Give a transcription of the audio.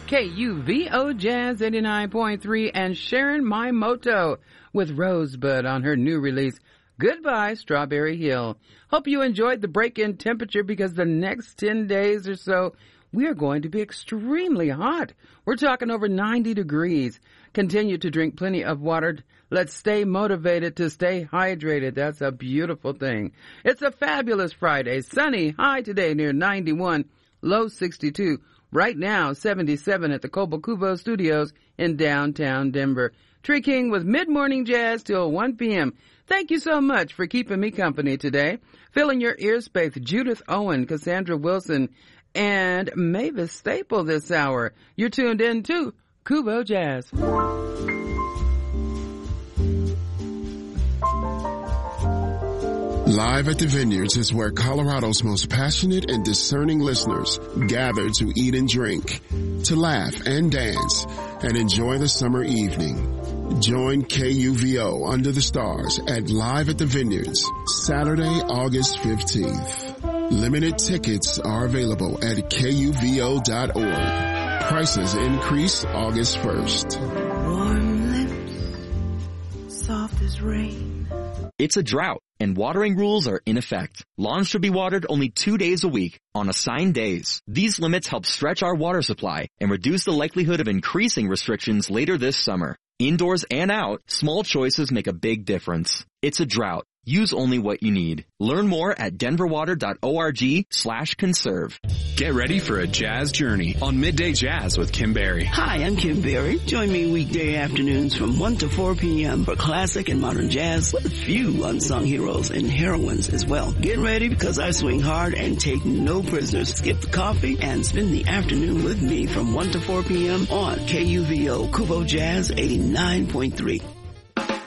KUVO Jazz 89.3 and Sharon Maimoto with Rosebud on her new release, Goodbye Strawberry Hill. Hope you enjoyed the break-in temperature because the next 10 days or so, we are going to be extremely hot. We're talking over 90 degrees. Continue to drink plenty of water. Let's stay motivated to stay hydrated. That's a beautiful thing. It's a fabulous Friday. Sunny, high today near 91, low 62. Right now, 77 at the Kobokubo Studios in downtown Denver. Tree King with mid-morning jazz till 1 p.m. Thank you so much for keeping me company today. Filling your ear space, Judith Owen, Cassandra Wilson, and Mavis Staple this hour. You're tuned in to Kubo Jazz. Live at the Vineyards is where Colorado's most passionate and discerning listeners gather to eat and drink, to laugh and dance, and enjoy the summer evening. Join KUVO Under the Stars at Live at the Vineyards, Saturday, August 15th. Limited tickets are available at KUVO.org. Prices increase August 1st. Warm lips, soft as rain. It's a drought, and watering rules are in effect. Lawns should be watered only 2 days a week on assigned days. These limits help stretch our water supply and reduce the likelihood of increasing restrictions later this summer. Indoors and out, small choices make a big difference. It's a drought. Use only what you need. Learn more at denverwater.org/conserve. Get ready for a jazz journey on Midday Jazz with Kim Berry. Hi, I'm Kim Berry. Join me weekday afternoons from 1 to 4 p.m. for classic and modern jazz with a few unsung heroes and heroines as well. Get ready because I swing hard and take no prisoners. Skip the coffee and spend the afternoon with me from 1 to 4 p.m. on KUVO Kubo Jazz 89.3.